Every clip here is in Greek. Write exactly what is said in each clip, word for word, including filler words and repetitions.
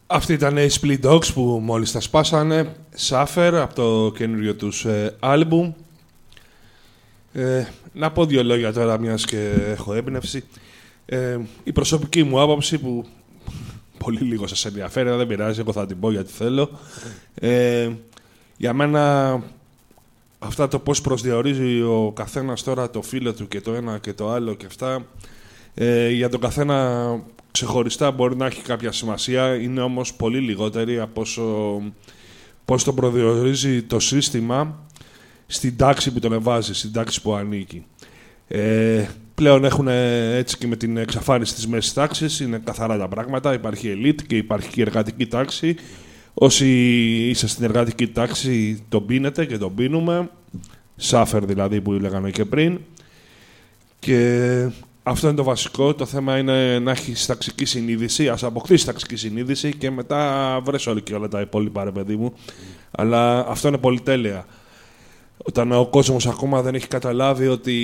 Αυτοί ήταν οι Split Dogs που μόλις τα σπάσανε. Suffer από το καινούριο τους ε, άλμπουμ. Ε, να πω δύο λόγια τώρα, μιας και έχω έμπνευση. Ε, η προσωπική μου άποψη που πολύ λίγο σας ενδιαφέρει, δεν πειράζει, εγώ θα την πω γιατί θέλω. Ε, για μένα αυτά το πώς προσδιορίζει ο καθένας τώρα το φίλο του και το ένα και το άλλο και αυτά, ε, για τον καθένα ξεχωριστά μπορεί να έχει κάποια σημασία, είναι όμως πολύ λιγότερη από όσο, πώς το προσδιορίζει το σύστημα στην τάξη που τον εβάζει, στην τάξη που ανήκει. Ε, πλέον έχουν έτσι και με την εξαφάνιση της μέσης τάξης, είναι καθαρά τα πράγματα, υπάρχει ελίτ και υπάρχει και η εργατική τάξη. Όσοι είσαι στην εργατική τάξη τον πίνετε και τον πίνουμε, Suffer δηλαδή που λέγαμε και πριν. Και αυτό είναι το βασικό, το θέμα είναι να έχεις ταξική συνείδηση, ας αποκτήσεις ταξική συνείδηση και μετά βρες όλοι και όλα τα υπόλοιπα ρε παιδί μου. Αλλά αυτό είναι πολυτέλεια. Όταν ο κόσμος ακόμα δεν έχει καταλάβει ότι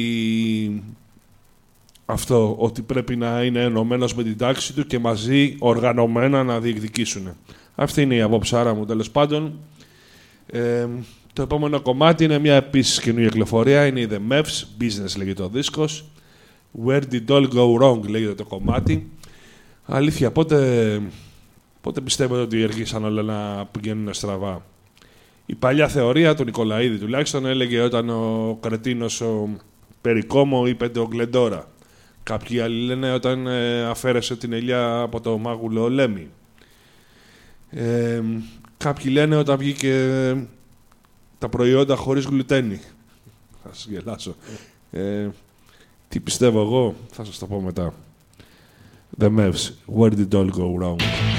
αυτό, ότι πρέπει να είναι ενωμένος με την τάξη του και μαζί οργανωμένα να διεκδικήσουν. Αυτή είναι η απόψάρα μου, τέλος πάντων. Ε, το επόμενο κομμάτι είναι μια επίσης καινούργια κυκλοφορία, είναι η The Mavs, Business λέγεται ο δίσκος. Where did all go wrong λέγεται το κομμάτι. Αλήθεια, πότε, πότε πιστεύετε ότι έργησαν όλα να πηγαίνουν στραβά? Η παλιά θεωρία του Νικολαίδη τουλάχιστον έλεγε όταν ο κρετίνος ο Περικόμο είπε το Γκλεντόρα. Κάποιοι άλλοι λένε όταν ε, αφαίρεσε την ελιά από το μάγουλο Λέμι. Ε, κάποιοι λένε όταν βγήκε τα προϊόντα χωρίς γλουτένι. Θα σας γελάσω. Ε, τι πιστεύω εγώ, θα σας το πω μετά. The Mavs, Where did all go wrong?